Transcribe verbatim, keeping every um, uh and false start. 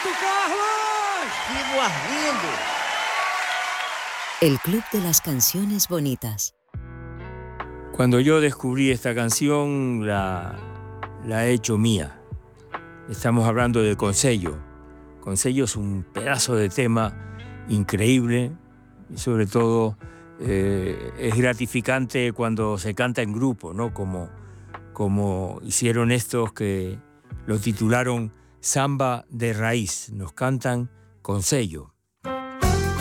Roberto Carlos! ¡Que voz lindo! El Club de las Canciones Bonitas. Cuando yo descubrí esta canción, la, la he hecho mía. Estamos hablando de Consello. Consello es un pedazo de tema increíble y sobre todo eh, es gratificante cuando se canta en grupo, ¿no? Como, como hicieron estos que lo titularon Samba de Raíz. Nos cantan Consello.